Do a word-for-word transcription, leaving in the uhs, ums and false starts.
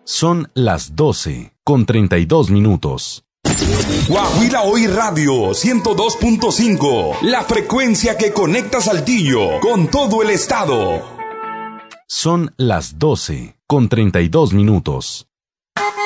Son las doce con treinta y dos minutos. Guajira Hoy Radio ciento dos punto cinco, la frecuencia que conecta Saltillo con todo el estado. Son las doce con treinta y dos minutos.